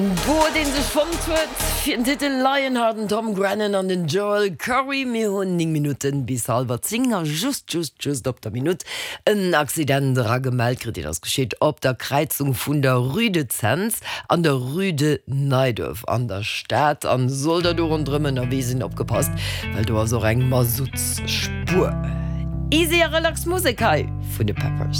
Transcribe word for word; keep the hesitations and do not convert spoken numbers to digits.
Wo den sech vom fir den Titel Lionheart und Tom Grennan an den Joel Curry mir hun Minuten bis halber Zinger just just just op der Minute en Accident ra gemeldt krit das geschieht op der Kreuzung vun der Rüde Zenz an der Rüde Neidorf an der Stadt an soll der do rundrümmen er wesinn opgepasst, weil du so eng Masutzspur. Easy Relax Musikai vun de Peppers.